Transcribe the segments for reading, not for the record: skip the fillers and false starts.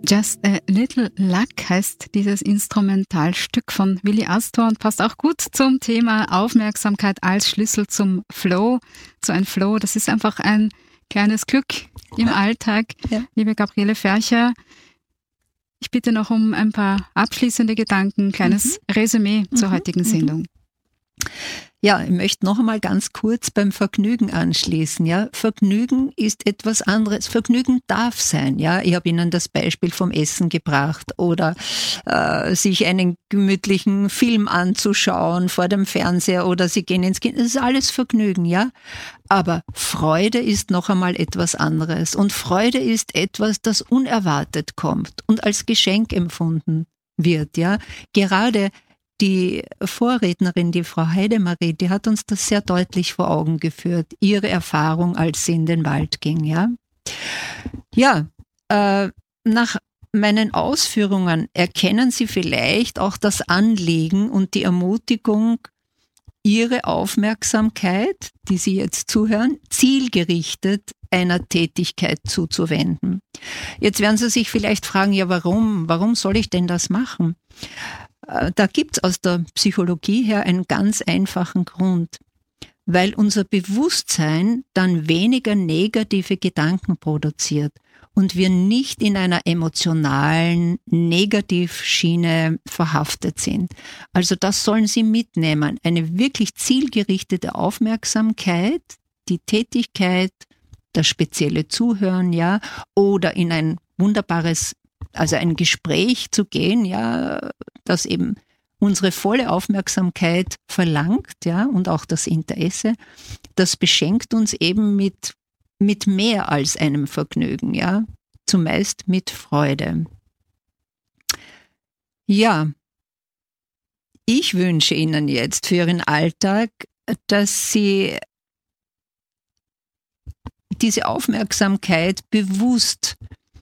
Just a Little Luck heißt dieses Instrumentalstück von Willi Astor und passt auch gut zum Thema Aufmerksamkeit als Schlüssel zum Flow. So ein Flow, das ist einfach ein kleines Glück im Alltag. Ja. Liebe Gabriele Fercher, ich bitte noch um ein paar abschließende Gedanken, kleines Resümee zur heutigen Sendung. Ja, ich möchte noch einmal ganz kurz beim Vergnügen anschließen. Ja, Vergnügen ist etwas anderes. Vergnügen darf sein. Ja, ich habe Ihnen das Beispiel vom Essen gebracht oder sich einen gemütlichen Film anzuschauen vor dem Fernseher oder Sie gehen ins Kino. Das ist alles Vergnügen, ja. Aber Freude ist noch einmal etwas anderes. Und Freude ist etwas, das unerwartet kommt und als Geschenk empfunden wird. Ja, gerade die Vorrednerin, die Frau Heidemarie, die hat uns das sehr deutlich vor Augen geführt, ihre Erfahrung, als sie in den Wald ging. Ja, nach meinen Ausführungen erkennen Sie vielleicht auch das Anliegen und die Ermutigung, Ihre Aufmerksamkeit, die Sie jetzt zuhören, zielgerichtet einer Tätigkeit zuzuwenden. Jetzt werden Sie sich vielleicht fragen, ja, warum soll ich denn das machen? Da gibt's aus der Psychologie her einen ganz einfachen Grund, weil unser Bewusstsein dann weniger negative Gedanken produziert und wir nicht in einer emotionalen Negativschiene verhaftet sind. Also das sollen Sie mitnehmen, eine wirklich zielgerichtete Aufmerksamkeit, die Tätigkeit, das spezielle Zuhören, ja, oder in ein wunderbares, also ein Gespräch zu gehen, ja, das eben unsere volle Aufmerksamkeit verlangt, ja, und auch das Interesse, das beschenkt uns eben mit mehr als einem Vergnügen, ja, zumeist mit Freude. Ja, ich wünsche Ihnen jetzt für Ihren Alltag, dass Sie diese Aufmerksamkeit bewusst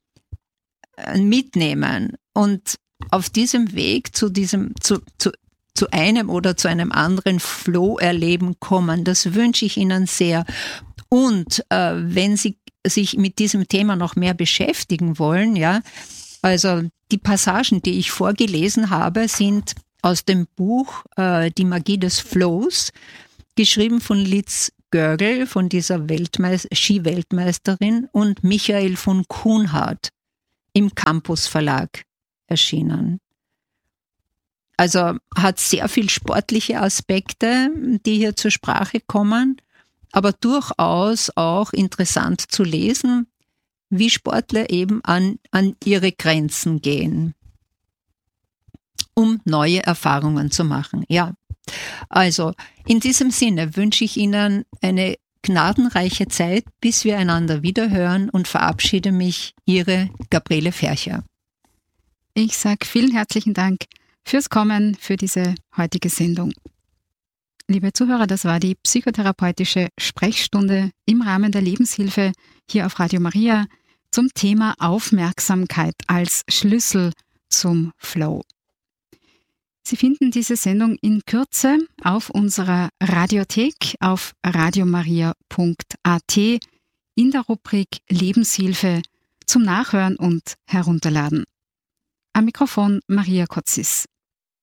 mitnehmen und auf diesem Weg zu einem oder zu einem anderen Flow-Erleben kommen. Das wünsche ich Ihnen sehr. Und wenn Sie sich mit diesem Thema noch mehr beschäftigen wollen, ja, also die Passagen, die ich vorgelesen habe, sind aus dem Buch Die Magie des Flows, geschrieben von Liz Görgel, von dieser Ski-Weltmeisterin, und Michael von Kuhnhardt im Campus Verlag erschienen. Also hat sehr viel sportliche Aspekte, die hier zur Sprache kommen, aber durchaus auch interessant zu lesen, wie Sportler eben an ihre Grenzen gehen, um neue Erfahrungen zu machen. Ja, also in diesem Sinne wünsche ich Ihnen eine gnadenreiche Zeit, bis wir einander wiederhören, und verabschiede mich, Ihre Gabriele Fercher. Ich sage vielen herzlichen Dank fürs Kommen, für diese heutige Sendung. Liebe Zuhörer, das war die psychotherapeutische Sprechstunde im Rahmen der Lebenshilfe hier auf Radio Maria zum Thema Aufmerksamkeit als Schlüssel zum Flow. Sie finden diese Sendung in Kürze auf unserer Radiothek auf radiomaria.at in der Rubrik Lebenshilfe zum Nachhören und Herunterladen. Am Mikrofon Maria Kotzis.